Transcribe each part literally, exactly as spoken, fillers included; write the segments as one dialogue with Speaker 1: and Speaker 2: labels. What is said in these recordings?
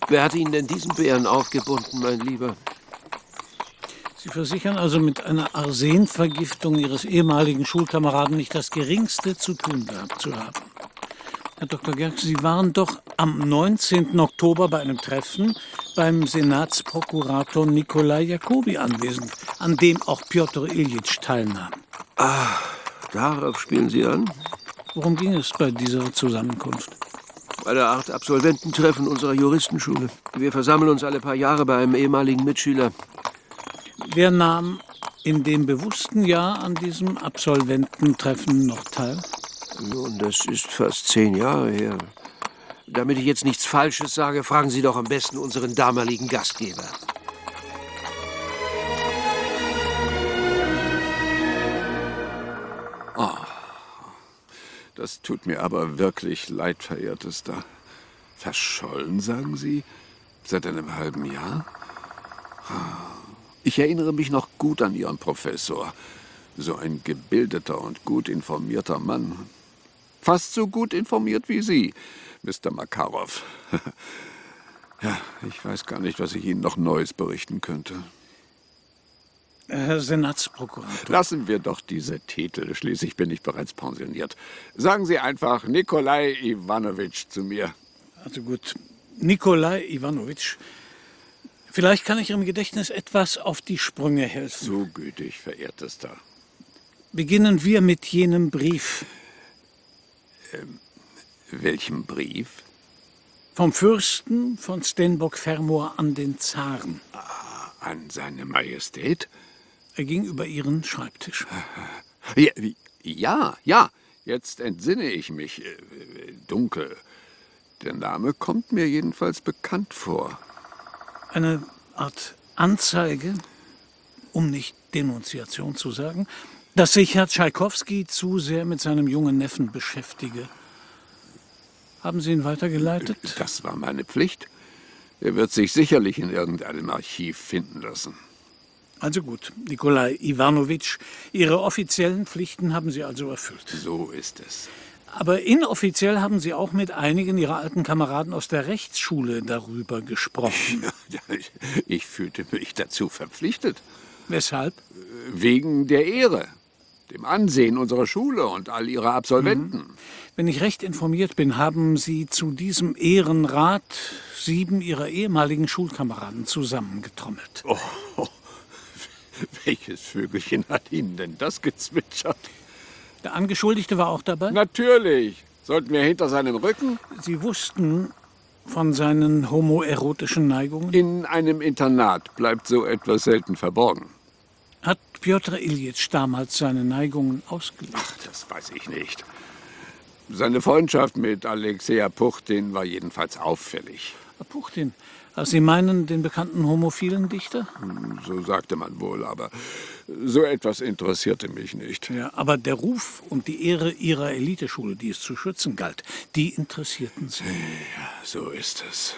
Speaker 1: Wer hat Ihnen denn diesen Bären aufgebunden, mein Lieber?
Speaker 2: Sie versichern also, mit einer Arsenvergiftung Ihres ehemaligen Schulkameraden nicht das Geringste zu tun gehabt zu haben. Herr Doktor Gerck, Sie waren doch am neunzehnten Oktober bei einem Treffen beim Senatsprokurator Nikolai Jacobi anwesend, an dem auch Pjotr Iljitsch teilnahm.
Speaker 1: Ah, darauf spielen Sie an?
Speaker 2: Worum ging es bei dieser Zusammenkunft?
Speaker 1: Bei der Art Absolvententreffen unserer Juristenschule. Wir versammeln uns alle paar Jahre bei einem ehemaligen Mitschüler.
Speaker 2: Wer nahm in dem bewussten Jahr an diesem Absolvententreffen noch teil?
Speaker 1: Nun, das ist fast zehn Jahre her. Damit ich jetzt nichts Falsches sage, fragen Sie doch am besten unseren damaligen Gastgeber.
Speaker 3: Oh, das tut mir aber wirklich leid, verehrtester. Verschollen, sagen Sie? Seit einem halben Jahr? Ich erinnere mich noch gut an Ihren Professor. So ein gebildeter und gut informierter Mann. Fast so gut informiert wie Sie, Mister Makarov. Ja, ich weiß gar nicht, was ich Ihnen noch Neues berichten könnte.
Speaker 2: Herr Senatsprokurator.
Speaker 3: Lassen wir doch diese Titel, schließlich bin ich bereits pensioniert. Sagen Sie einfach Nikolai Iwanowitsch zu mir.
Speaker 2: Also gut, Nikolai Iwanowitsch. Vielleicht kann ich Ihrem Gedächtnis etwas auf die Sprünge helfen.
Speaker 3: So gütig, verehrtester.
Speaker 2: Beginnen wir mit jenem Brief.
Speaker 3: Ähm, welchem Brief?
Speaker 2: Vom Fürsten von Stenbock-Fermor an den Zaren.
Speaker 3: Ah, an seine Majestät?
Speaker 2: Er ging über Ihren Schreibtisch.
Speaker 3: Ja, ja, ja, jetzt entsinne ich mich. Äh, dunkel. Der Name kommt mir jedenfalls bekannt vor.
Speaker 2: Eine Art Anzeige, um nicht Denunziation zu sagen, dass sich Herr Tschaikowski zu sehr mit seinem jungen Neffen beschäftige. Haben Sie ihn weitergeleitet?
Speaker 3: Das war meine Pflicht. Er wird sich sicherlich in irgendeinem Archiv finden lassen.
Speaker 2: Also gut, Nikolai Iwanowitsch, Ihre offiziellen Pflichten haben Sie also erfüllt.
Speaker 3: So ist es.
Speaker 2: Aber inoffiziell haben Sie auch mit einigen Ihrer alten Kameraden aus der Rechtsschule darüber gesprochen.
Speaker 3: Ich, ich fühlte mich dazu verpflichtet.
Speaker 2: Weshalb?
Speaker 3: Wegen der Ehre, dem Ansehen unserer Schule und all ihrer Absolventen.
Speaker 2: Mhm. Wenn ich recht informiert bin, haben Sie zu diesem Ehrenrat sieben Ihrer ehemaligen Schulkameraden zusammengetrommelt.
Speaker 3: Oh, oh. Welches Vögelchen hat Ihnen denn das gezwitschert?
Speaker 2: Der Angeschuldigte war auch dabei?
Speaker 3: Natürlich. Sollten wir hinter seinem Rücken?
Speaker 2: Sie wussten von seinen homoerotischen Neigungen?
Speaker 3: In einem Internat bleibt so etwas selten verborgen.
Speaker 2: Hat Pjotr Iljitsch damals seine Neigungen ausgelebt?
Speaker 3: Ach, das weiß ich nicht. Seine Freundschaft mit Alexei Apuchtin war jedenfalls auffällig.
Speaker 2: Apuchtin? Also Sie meinen den bekannten homophilen Dichter?
Speaker 3: So sagte man wohl, aber so etwas interessierte mich nicht.
Speaker 2: Ja, aber der Ruf und die Ehre Ihrer Eliteschule, die es zu schützen galt, die interessierten Sie.
Speaker 3: Ja, so ist es.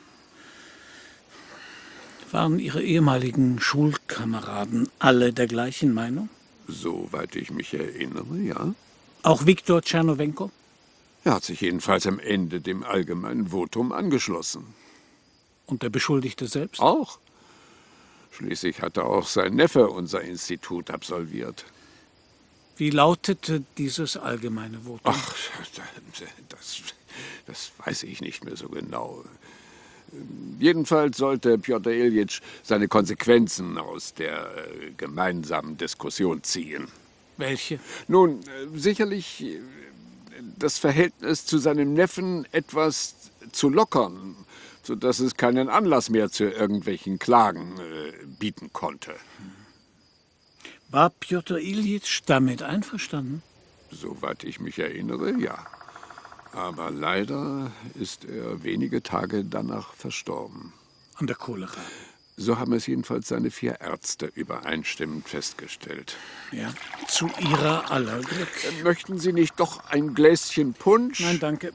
Speaker 2: Waren Ihre ehemaligen Schulkameraden alle der gleichen Meinung?
Speaker 3: Soweit ich mich erinnere, ja.
Speaker 2: Auch Viktor Tschernowenko?
Speaker 3: Er hat sich jedenfalls am Ende dem allgemeinen Votum angeschlossen.
Speaker 2: Und der Beschuldigte selbst?
Speaker 3: Auch. Schließlich hatte auch sein Neffe unser Institut absolviert.
Speaker 2: Wie lautete dieses allgemeine Votum?
Speaker 3: Ach, das, das weiß ich nicht mehr so genau. Jedenfalls sollte Pjotr Iljitsch seine Konsequenzen aus der gemeinsamen Diskussion ziehen.
Speaker 2: Welche?
Speaker 3: Nun, sicherlich das Verhältnis zu seinem Neffen etwas zu lockern, sodass es keinen Anlass mehr zu irgendwelchen Klagen äh, bieten konnte.
Speaker 2: War Pjotr Iljitsch damit einverstanden?
Speaker 3: Soweit ich mich erinnere, ja. Aber leider ist er wenige Tage danach verstorben.
Speaker 2: An der Cholera?
Speaker 3: So haben es jedenfalls seine vier Ärzte übereinstimmend festgestellt.
Speaker 2: Ja, zu Ihrer aller Glück.
Speaker 3: Möchten Sie nicht doch ein Gläschen Punsch?
Speaker 2: Nein, danke.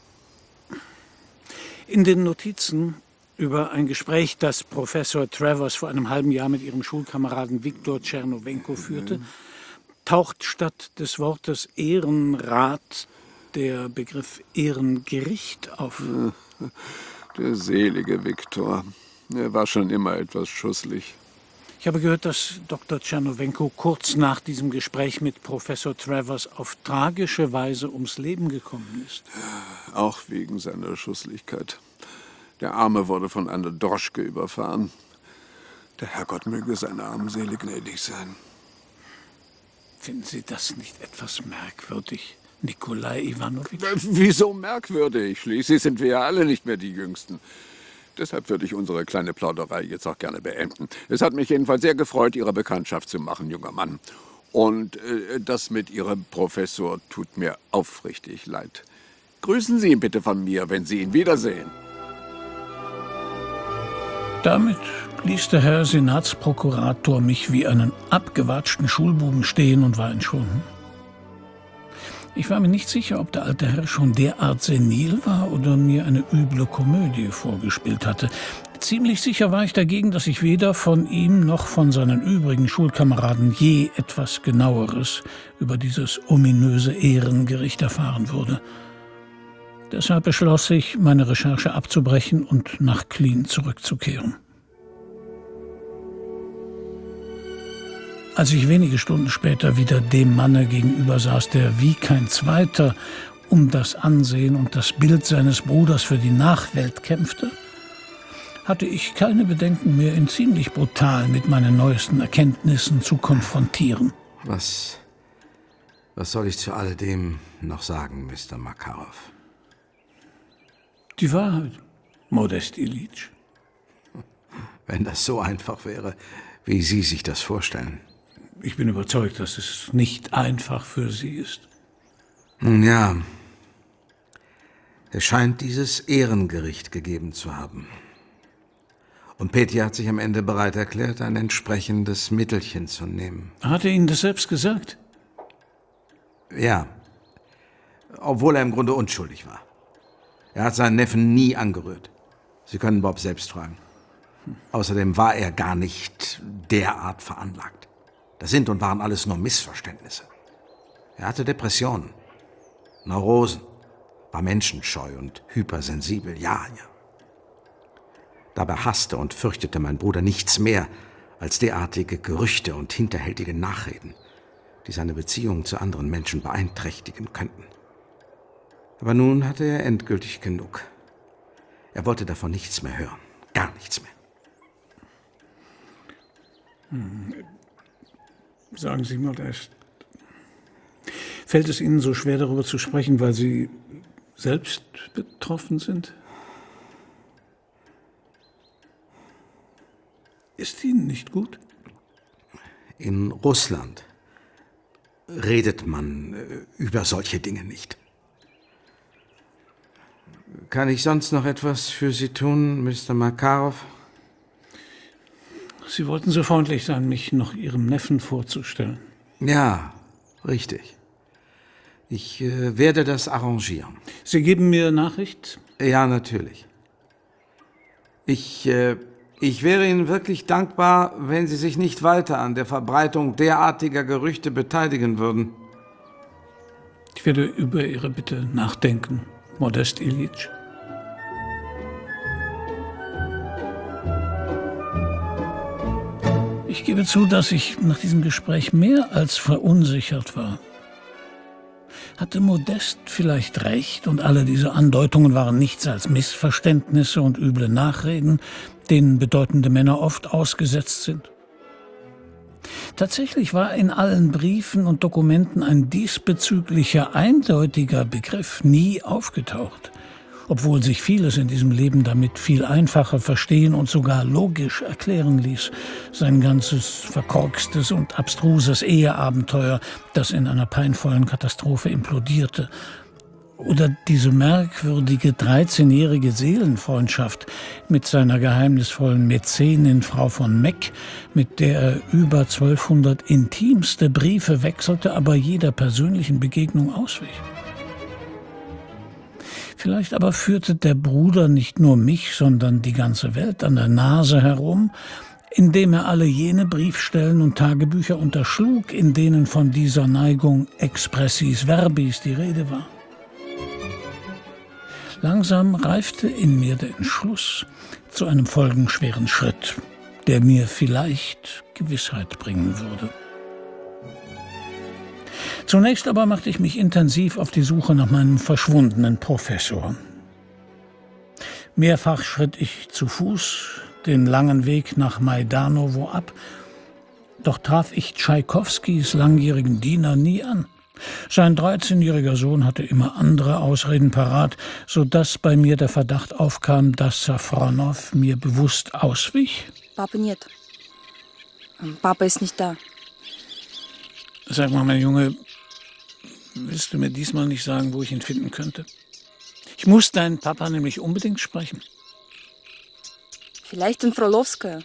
Speaker 2: In den Notizen über ein Gespräch, das Professor Travers vor einem halben Jahr mit Ihrem Schulkameraden Viktor Tschernowenko führte, taucht statt des Wortes Ehrenrat der Begriff Ehrengericht auf.
Speaker 3: Der selige Viktor. Er war schon immer etwas schusselig.
Speaker 2: Ich habe gehört, dass Doktor Tschernowenko kurz nach diesem Gespräch mit Professor Travers auf tragische Weise ums Leben gekommen ist.
Speaker 3: Auch wegen seiner Schusslichkeit. Der Arme wurde von einer Droschke überfahren. Der Herrgott möge seiner armen Seele gnädig sein.
Speaker 2: Finden Sie das nicht etwas merkwürdig, Nikolai Iwanowitsch?
Speaker 3: Wieso merkwürdig? Schließlich sind wir ja alle nicht mehr die Jüngsten. Deshalb würde ich unsere kleine Plauderei jetzt auch gerne beenden. Es hat mich jedenfalls sehr gefreut, Ihre Bekanntschaft zu machen, junger Mann. Und äh, das mit Ihrem Professor tut mir aufrichtig leid. Grüßen Sie ihn bitte von mir, wenn Sie ihn wiedersehen.
Speaker 2: Damit ließ der Herr Senatsprokurator mich wie einen abgewatschten Schulbuben stehen und war entschwunden. Ich war mir nicht sicher, ob der alte Herr schon derart senil war oder mir eine üble Komödie vorgespielt hatte. Ziemlich sicher war ich dagegen, dass ich weder von ihm noch von seinen übrigen Schulkameraden je etwas Genaueres über dieses ominöse Ehrengericht erfahren würde. Deshalb beschloss ich, meine Recherche abzubrechen und nach Klin zurückzukehren. Als ich wenige Stunden später wieder dem Manne gegenüber saß, der wie kein Zweiter um das Ansehen und das Bild seines Bruders für die Nachwelt kämpfte, hatte ich keine Bedenken mehr, ihn ziemlich brutal mit meinen neuesten Erkenntnissen zu konfrontieren.
Speaker 4: Was, was soll ich zu alledem noch sagen, Mister Makarov?
Speaker 2: Die Wahrheit, Modest Ilyitsch.
Speaker 4: Wenn das so einfach wäre, wie Sie sich das vorstellen.
Speaker 2: Ich bin überzeugt, dass es nicht einfach für Sie ist.
Speaker 4: Nun ja, es scheint dieses Ehrengericht gegeben zu haben. Und Petya hat sich am Ende bereit erklärt, ein entsprechendes Mittelchen zu nehmen.
Speaker 2: Hat er Ihnen das selbst gesagt?
Speaker 4: Ja, obwohl er im Grunde unschuldig war. Er hat seinen Neffen nie angerührt. Sie können Bob selbst fragen. Außerdem war er gar nicht derart veranlagt. Das sind und waren alles nur Missverständnisse. Er hatte Depressionen, Neurosen, war menschenscheu und hypersensibel, ja, ja. Dabei hasste und fürchtete mein Bruder nichts mehr als derartige Gerüchte und hinterhältige Nachreden, die seine Beziehungen zu anderen Menschen beeinträchtigen könnten. Aber nun hatte er endgültig genug. Er wollte davon nichts mehr hören, gar nichts mehr.
Speaker 2: Hm. Sagen Sie, Modest, fällt es Ihnen so schwer, darüber zu sprechen, weil Sie selbst betroffen sind? Ist Ihnen nicht gut?
Speaker 4: In Russland redet man über solche Dinge nicht. Kann ich sonst noch etwas für Sie tun, Mister Makarov?
Speaker 2: Sie wollten so freundlich sein, mich noch Ihrem Neffen vorzustellen.
Speaker 4: Ja, richtig. Ich äh, werde das arrangieren.
Speaker 2: Sie geben mir Nachricht?
Speaker 4: Ja, natürlich. Ich, äh, ich wäre Ihnen wirklich dankbar, wenn Sie sich nicht weiter an der Verbreitung derartiger Gerüchte beteiligen würden.
Speaker 2: Ich werde über Ihre Bitte nachdenken, Modest Ilyitsch. Ich gebe zu, dass ich nach diesem Gespräch mehr als verunsichert war. Hatte Modest vielleicht recht und alle diese Andeutungen waren nichts als Missverständnisse und üble Nachreden, denen bedeutende Männer oft ausgesetzt sind? Tatsächlich war in allen Briefen und Dokumenten ein diesbezüglicher eindeutiger Begriff nie aufgetaucht, obwohl sich vieles in diesem Leben damit viel einfacher verstehen und sogar logisch erklären ließ. Sein ganzes verkorkstes und abstruses Eheabenteuer, das in einer peinvollen Katastrophe implodierte. Oder diese merkwürdige dreizehnjährige Seelenfreundschaft mit seiner geheimnisvollen Mäzenin Frau von Meck, mit der er über zwölfhundert intimste Briefe wechselte, aber jeder persönlichen Begegnung auswich. Vielleicht aber führte der Bruder nicht nur mich, sondern die ganze Welt an der Nase herum, indem er alle jene Briefstellen und Tagebücher unterschlug, in denen von dieser Neigung expressis verbis die Rede war. Langsam reifte in mir der Entschluss zu einem folgenschweren Schritt, der mir vielleicht Gewissheit bringen würde. Zunächst aber machte ich mich intensiv auf die Suche nach meinem verschwundenen Professor. Mehrfach schritt ich zu Fuß den langen Weg nach Majdanowo ab, doch traf ich Tschaikowskis langjährigen Diener nie an. Sein dreizehnjähriger Sohn hatte immer andere Ausreden parat, sodass bei mir der Verdacht aufkam, dass Safronow mir bewusst auswich.
Speaker 5: Papa нет. Papa ist nicht da.
Speaker 2: Sag mal, mein Junge, willst du mir diesmal nicht sagen, wo ich ihn finden könnte? Ich muss deinen Papa nämlich unbedingt sprechen.
Speaker 5: Vielleicht in Frolowskaja.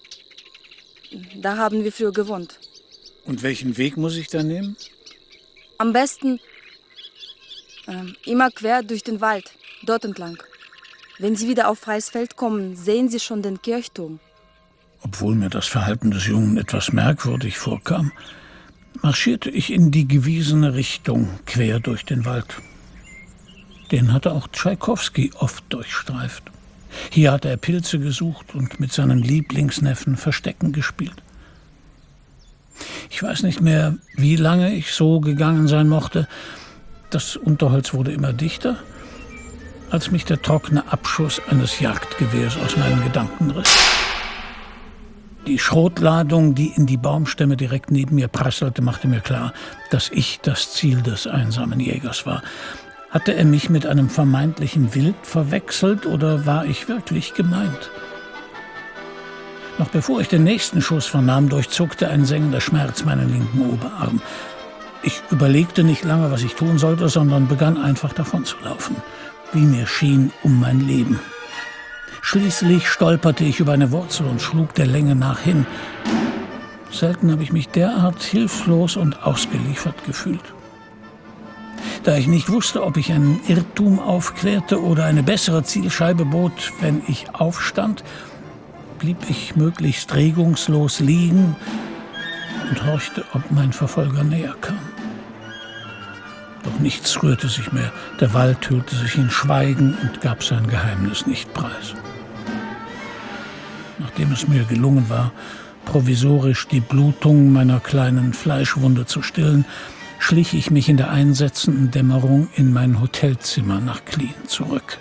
Speaker 5: Da haben wir früher gewohnt.
Speaker 2: Und welchen Weg muss ich da nehmen?
Speaker 5: Am besten ähm, immer quer durch den Wald, dort entlang. Wenn Sie wieder auf freies Feld kommen, sehen Sie schon den Kirchturm.
Speaker 2: Obwohl mir das Verhalten des Jungen etwas merkwürdig vorkam, marschierte ich in die gewiesene Richtung quer durch den Wald. Den hatte auch Tschaikowski oft durchstreift. Hier hatte er Pilze gesucht und mit seinem Lieblingsneffen Verstecken gespielt. Ich weiß nicht mehr, wie lange ich so gegangen sein mochte. Das Unterholz wurde immer dichter, als mich der trockene Abschuss eines Jagdgewehrs aus meinen Gedanken riss. Die Schrotladung, die in die Baumstämme direkt neben mir prasselte, machte mir klar, dass ich das Ziel des einsamen Jägers war. Hatte er mich mit einem vermeintlichen Wild verwechselt oder war ich wirklich gemeint? Noch bevor ich den nächsten Schuss vernahm, durchzuckte ein sengender Schmerz meinen linken Oberarm. Ich überlegte nicht lange, was ich tun sollte, sondern begann einfach davon zu laufen, wie mir schien, um mein Leben. Schließlich stolperte ich über eine Wurzel und schlug der Länge nach hin. Selten habe ich mich derart hilflos und ausgeliefert gefühlt. Da ich nicht wusste, ob ich einen Irrtum aufklärte oder eine bessere Zielscheibe bot, wenn ich aufstand, blieb ich möglichst regungslos liegen und horchte, ob mein Verfolger näher kam. Doch nichts rührte sich mehr. Der Wald hüllte sich in Schweigen und gab sein Geheimnis nicht preis. Nachdem es mir gelungen war, provisorisch die Blutung meiner kleinen Fleischwunde zu stillen, schlich ich mich in der einsetzenden Dämmerung in mein Hotelzimmer nach Klin zurück.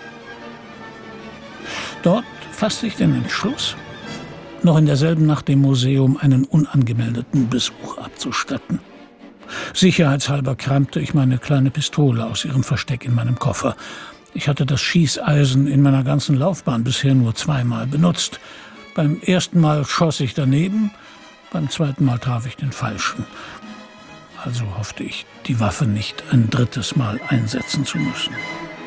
Speaker 2: Dort fasste ich den Entschluss, noch in derselben Nacht dem Museum einen unangemeldeten Besuch abzustatten. Sicherheitshalber kramte ich meine kleine Pistole aus ihrem Versteck in meinem Koffer. Ich hatte das Schießeisen in meiner ganzen Laufbahn bisher nur zweimal benutzt. Beim ersten Mal schoss ich daneben, beim zweiten Mal traf ich den Falschen. Also hoffte ich, die Waffe nicht ein drittes Mal einsetzen zu müssen.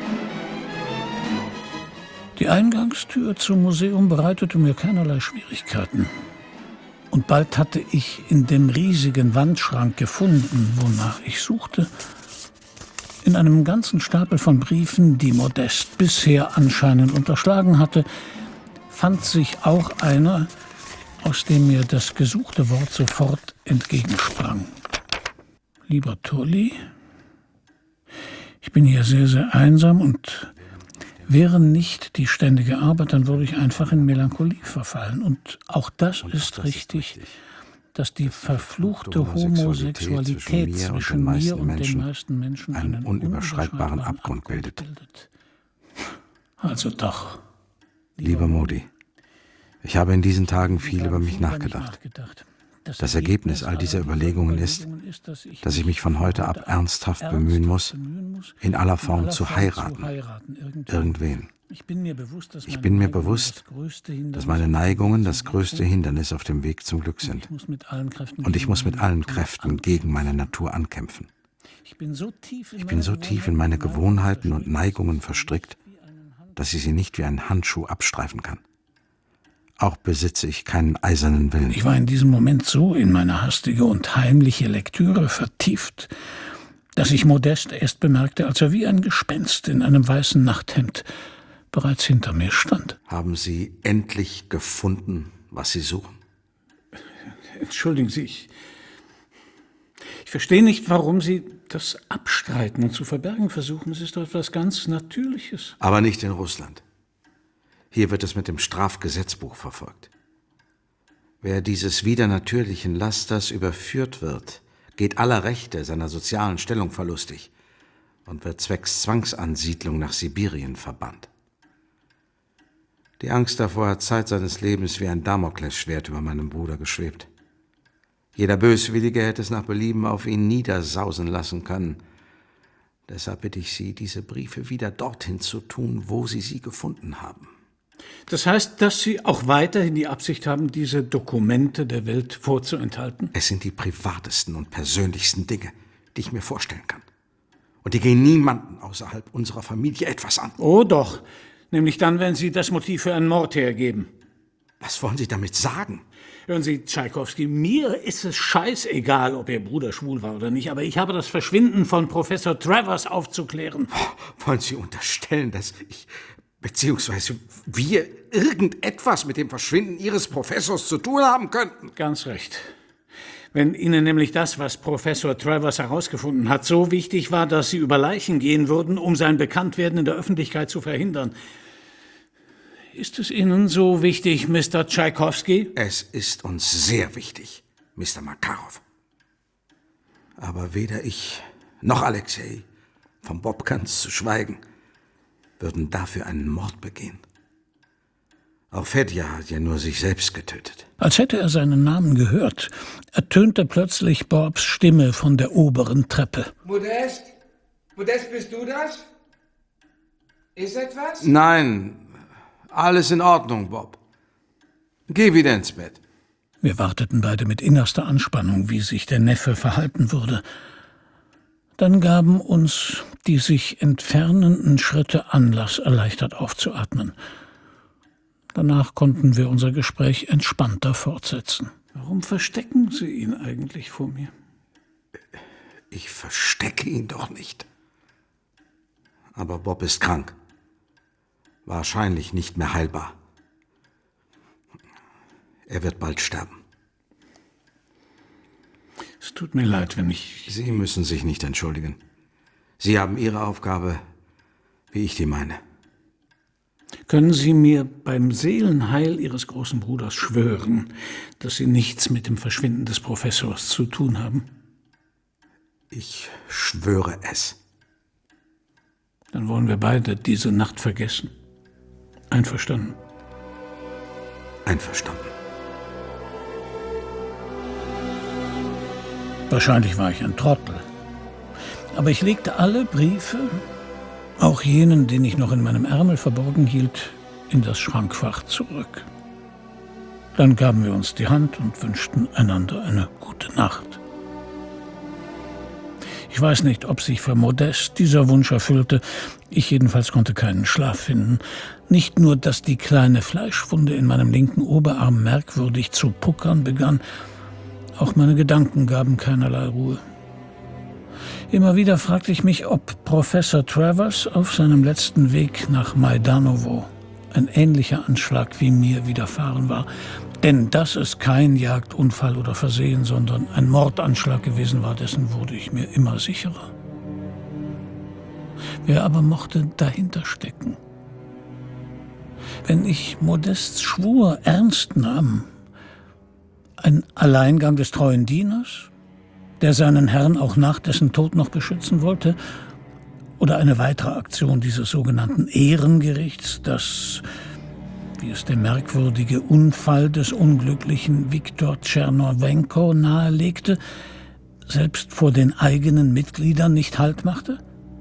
Speaker 2: Die Eingangstür zum Museum bereitete mir keinerlei Schwierigkeiten. Und bald hatte ich in dem riesigen Wandschrank gefunden, wonach ich suchte. In einem ganzen Stapel von Briefen, die Modest bisher anscheinend unterschlagen hatte, fand sich auch einer, aus dem mir das gesuchte Wort sofort entgegensprang. Lieber Tully, ich bin hier sehr, sehr einsam und wäre nicht die ständige Arbeit, dann würde ich einfach in Melancholie verfallen. Und auch das und ist auch das richtig, ist richtig, dass die verfluchte Homosexualität zwischen mir, zwischen mir und, und den meisten Menschen einen, einen unüberschreitbaren Abgrund bildet. bildet. Also doch.
Speaker 4: Lieber Modi, ich habe in diesen Tagen viel über mich nachgedacht. Das Ergebnis all dieser Überlegungen ist, dass ich mich von heute ab ernsthaft bemühen muss, in aller Form zu heiraten, irgendwen. Ich bin mir bewusst, dass meine Neigungen das größte Hindernis auf dem Weg zum Glück sind. Und ich muss mit allen Kräften gegen meine Natur ankämpfen. Ich bin so tief in meine Gewohnheiten und Neigungen verstrickt, dass ich sie nicht wie einen Handschuh abstreifen kann. Auch besitze ich keinen eisernen Willen.
Speaker 2: Ich war in diesem Moment so in meine hastige und heimliche Lektüre vertieft, dass ich Modest erst bemerkte, als er wie ein Gespenst in einem weißen Nachthemd bereits hinter mir stand.
Speaker 4: Haben Sie endlich gefunden, was Sie suchen?
Speaker 2: Entschuldigen Sie, ich, ich verstehe nicht, warum Sie... Das Abstreiten und zu verbergen versuchen, das ist doch etwas ganz Natürliches.
Speaker 4: Aber nicht in Russland. Hier wird es mit dem Strafgesetzbuch verfolgt. Wer dieses widernatürlichen Lasters überführt wird, geht aller Rechte seiner sozialen Stellung verlustig und wird zwecks Zwangsansiedlung nach Sibirien verbannt. Die Angst davor hat Zeit seines Lebens wie ein Damoklesschwert über meinem Bruder geschwebt. Jeder Böswillige hätte es nach Belieben auf ihn niedersausen lassen können. Deshalb bitte ich Sie, diese Briefe wieder dorthin zu tun, wo Sie sie gefunden haben.
Speaker 2: Das heißt, dass Sie auch weiterhin die Absicht haben, diese Dokumente der Welt vorzuenthalten?
Speaker 4: Es sind die privatesten und persönlichsten Dinge, die ich mir vorstellen kann. Und die gehen niemanden außerhalb unserer Familie etwas an.
Speaker 2: Oh doch, nämlich dann, wenn Sie das Motiv für einen Mord hergeben.
Speaker 4: Was wollen Sie damit sagen?
Speaker 2: Hören Sie, Tschaikowski, mir ist es scheißegal, ob Ihr Bruder schwul war oder nicht, aber ich habe das Verschwinden von Professor Travers aufzuklären.
Speaker 4: Wollen Sie unterstellen, dass ich, beziehungsweise wir, irgendetwas mit dem Verschwinden Ihres Professors zu tun haben könnten?
Speaker 2: Ganz recht. Wenn Ihnen nämlich das, was Professor Travers herausgefunden hat, so wichtig war, dass Sie über Leichen gehen würden, um sein Bekanntwerden in der Öffentlichkeit zu verhindern. Ist es Ihnen so wichtig, Mister Tschaikowski?
Speaker 4: Es ist uns sehr wichtig, Mister Makarov. Aber weder ich noch Alexei, vom Bob ganz zu schweigen, würden dafür einen Mord begehen. Auch Fedja hat ja nur sich selbst getötet.
Speaker 2: Als hätte er seinen Namen gehört, ertönte plötzlich Bobs Stimme von der oberen Treppe.
Speaker 6: Modest? Modest, bist du das? Ist etwas?
Speaker 4: Nein, alles in Ordnung, Bob. Geh wieder ins Bett.
Speaker 2: Wir warteten beide mit innerster Anspannung, wie sich der Neffe verhalten würde. Dann gaben uns die sich entfernenden Schritte Anlass, erleichtert aufzuatmen. Danach konnten wir unser Gespräch entspannter fortsetzen. Warum verstecken Sie ihn eigentlich vor mir?
Speaker 4: Ich verstecke ihn doch nicht. Aber Bob ist krank. Wahrscheinlich nicht mehr heilbar. Er wird bald sterben.
Speaker 2: Es tut mir leid, wenn ich...
Speaker 4: Sie müssen sich nicht entschuldigen. Sie haben Ihre Aufgabe, wie ich die meine.
Speaker 2: Können Sie mir beim Seelenheil Ihres großen Bruders schwören, dass Sie nichts mit dem Verschwinden des Professors zu tun haben?
Speaker 4: Ich schwöre es.
Speaker 2: Dann wollen wir beide diese Nacht vergessen. Einverstanden?
Speaker 4: Einverstanden.
Speaker 2: Wahrscheinlich war ich ein Trottel. Aber ich legte alle Briefe, auch jenen, den ich noch in meinem Ärmel verborgen hielt, in das Schrankfach zurück. Dann gaben wir uns die Hand und wünschten einander eine gute Nacht. Ich weiß nicht, ob sich für Modest dieser Wunsch erfüllte. Ich jedenfalls konnte keinen Schlaf finden. Nicht nur, dass die kleine Fleischwunde in meinem linken Oberarm merkwürdig zu puckern begann, auch meine Gedanken gaben keinerlei Ruhe. Immer wieder fragte ich mich, ob Professor Travers auf seinem letzten Weg nach Majdanowo ein ähnlicher Anschlag wie mir widerfahren war. Denn dass es kein Jagdunfall oder Versehen, sondern ein Mordanschlag gewesen war, dessen wurde ich mir immer sicherer. Wer aber mochte dahinter stecken? Wenn ich Modests Schwur ernst nahm, ein Alleingang des treuen Dieners, der seinen Herrn auch nach dessen Tod noch beschützen wollte, oder eine weitere Aktion dieses sogenannten Ehrengerichts, das, wie es der merkwürdige Unfall des unglücklichen Viktor Tschernowenko nahelegte, selbst vor den eigenen Mitgliedern nicht Halt machte?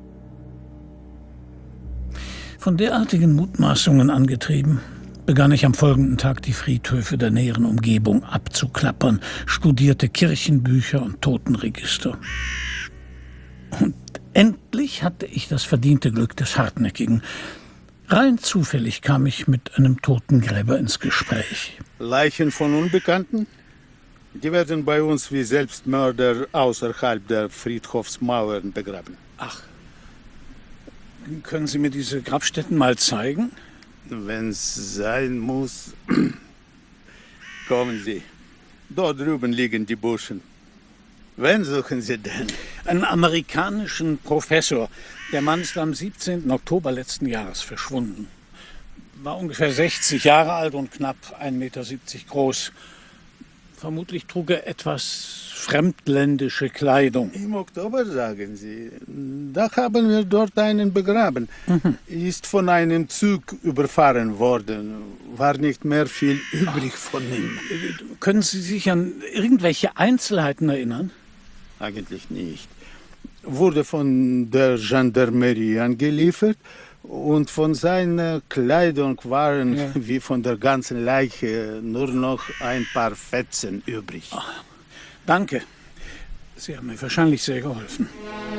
Speaker 2: Von derartigen Mutmaßungen angetrieben, begann ich am folgenden Tag die Friedhöfe der näheren Umgebung abzuklappern, studierte Kirchenbücher und Totenregister. Und endlich hatte ich das verdiente Glück des Hartnäckigen. Rein zufällig kam ich mit einem Totengräber ins Gespräch.
Speaker 7: Leichen von Unbekannten? Die werden bei uns wie Selbstmörder außerhalb der Friedhofsmauern begraben.
Speaker 2: Ach, können Sie mir diese Grabstätten mal zeigen?
Speaker 7: Wenn's sein muss, kommen Sie. Dort drüben liegen die Burschen. Wen suchen Sie denn?
Speaker 2: Einen amerikanischen Professor. Der Mann ist am siebzehnten Oktober letzten Jahres verschwunden. War ungefähr sechzig Jahre alt und knapp ein Meter siebzig groß. Vermutlich trug er etwas fremdländische Kleidung.
Speaker 7: Im Oktober, sagen Sie. Da haben wir dort einen begraben. Mhm. Ist von einem Zug überfahren worden. War nicht mehr viel übrig von ihm.
Speaker 2: Können Sie sich an irgendwelche Einzelheiten erinnern?
Speaker 7: Eigentlich nicht. Wurde von der Gendarmerie angeliefert und von seiner Kleidung waren, ja, wie von der ganzen Leiche, nur noch ein paar Fetzen übrig.
Speaker 2: Ach, danke. Sie haben mir wahrscheinlich sehr geholfen.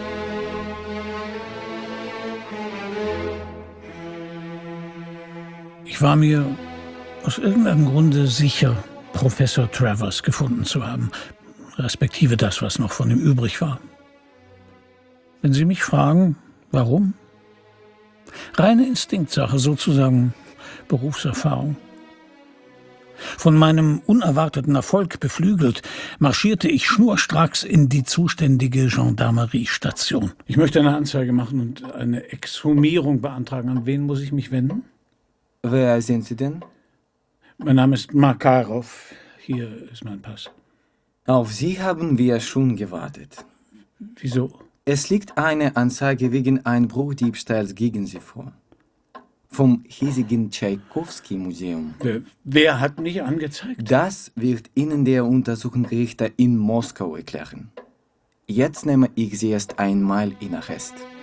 Speaker 2: Ich war mir aus irgendeinem Grunde sicher, Professor Travers gefunden zu haben, respektive das, was noch von ihm übrig war. Wenn Sie mich fragen, warum? Reine Instinktsache, sozusagen Berufserfahrung. Von meinem unerwarteten Erfolg beflügelt, marschierte ich schnurstracks in die zuständige Gendarmeriestation. Ich möchte eine Anzeige machen und eine Exhumierung beantragen. An wen muss ich mich wenden?
Speaker 8: Wer sind Sie denn?
Speaker 2: Mein Name ist Makarov. Hier ist mein Pass.
Speaker 8: Auf Sie haben wir schon gewartet.
Speaker 2: Wieso?
Speaker 8: Es liegt eine Anzeige wegen Einbruchdiebstahls gegen Sie vor. Vom hiesigen Tschaikowski-Museum.
Speaker 2: Wer, wer hat mich angezeigt?
Speaker 8: Das wird Ihnen der Untersuchungsrichter in Moskau erklären. Jetzt nehme ich Sie erst einmal in Arrest.